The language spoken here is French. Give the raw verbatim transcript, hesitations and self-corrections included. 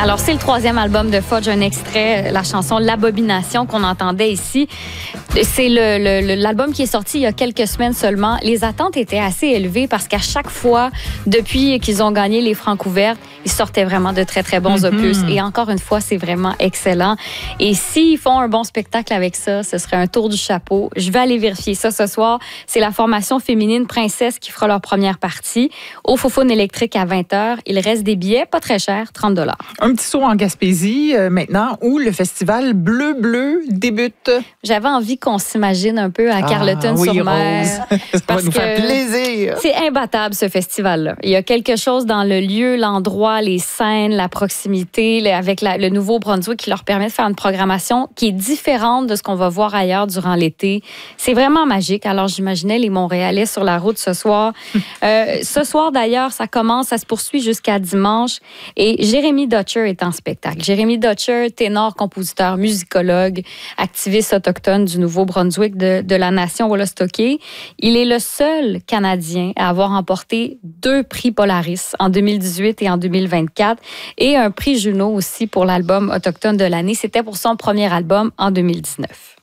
Alors, c'est le troisième album de Fudge, un extrait, la chanson L'Abomination qu'on entendait ici. C'est le, le, l'album qui est sorti il y a quelques semaines seulement. Les attentes étaient assez élevées parce qu'à chaque fois, depuis qu'ils ont gagné les Francouvertes, ils sortaient vraiment de très, très bons mm-hmm. opus. Et encore une fois, c'est vraiment excellent. Et s'ils font un bon spectacle avec ça, ce serait un tour du chapeau. Je vais aller vérifier ça ce soir. C'est la formation féminine Princesse qui fera leur première partie au Faux-Faune électrique à vingt heures. Il reste des billets, pas très chers, trente dollars. Un petit saut en Gaspésie euh, maintenant, où le festival Bleu Bleu débute. J'avais envie qu'on s'imagine un peu à Carleton-sur-Mer. Ah, oui, Rose. Ça va nous faire plaisir. C'est imbattable, ce festival-là. Il y a quelque chose dans le lieu, l'endroit, les scènes, la proximité, avec la, le Nouveau-Brunswick qui leur permet de faire une programmation qui est différente de ce qu'on va voir ailleurs durant l'été. C'est vraiment magique. Alors, j'imaginais les Montréalais sur la route ce soir. euh, ce soir, d'ailleurs, ça commence, ça se poursuit jusqu'à dimanche. Et Jérémy Dutcher est en spectacle. Jérémy Dutcher, ténor, compositeur, musicologue, activiste autochtone du Nouveau-Brunswick de, de la nation Wolastoqey. Il est le seul Canadien à avoir remporté deux prix Polaris en deux mille dix-huit et en deux mille vingt-quatre et un prix Juno aussi pour l'album autochtone de l'année. C'était pour son premier album en deux mille dix-neuf.